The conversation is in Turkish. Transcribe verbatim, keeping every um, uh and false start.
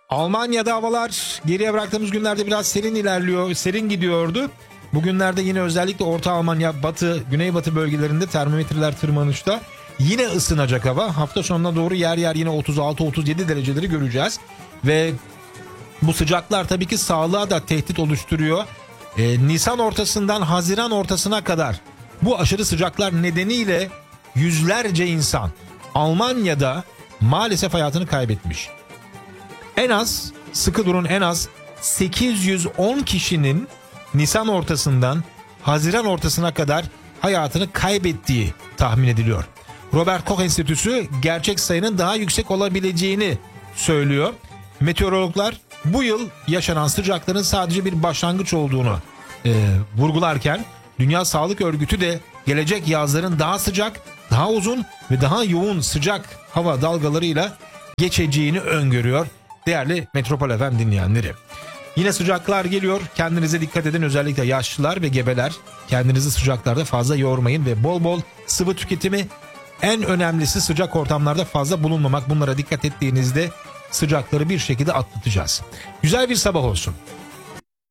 Almanya'da havalar geriye bıraktığımız günlerde biraz serin ilerliyor, serin gidiyordu. Bugünlerde yine özellikle Orta Almanya, Batı, Güneybatı bölgelerinde termometreler tırmanışta. Yine ısınacak hava. Hafta sonuna doğru yer yer yine otuz altı otuz yedi dereceleri göreceğiz. Ve bu sıcaklar tabii ki sağlığa da tehdit oluşturuyor. Ee, Nisan ortasından Haziran ortasına kadar bu aşırı sıcaklar nedeniyle yüzlerce insan Almanya'da maalesef hayatını kaybetmiş. En az, sıkı durun, en az sekiz yüz on kişinin Nisan ortasından Haziran ortasına kadar hayatını kaybettiği tahmin ediliyor. Robert Koch Enstitüsü gerçek sayının daha yüksek olabileceğini söylüyor. Meteorologlar bu yıl yaşanan sıcakların sadece bir başlangıç olduğunu e, vurgularken Dünya Sağlık Örgütü de gelecek yazların daha sıcak, daha uzun ve daha yoğun sıcak hava dalgalarıyla geçeceğini öngörüyor. Değerli Metropol F M dinleyenleri. Yine sıcaklar geliyor. Kendinize dikkat edin. Özellikle yaşlılar ve gebeler. Kendinizi sıcaklarda fazla yormayın ve bol bol sıvı tüketimi. En önemlisi sıcak ortamlarda fazla bulunmamak. Bunlara dikkat ettiğinizde sıcakları bir şekilde atlatacağız. Güzel bir sabah olsun.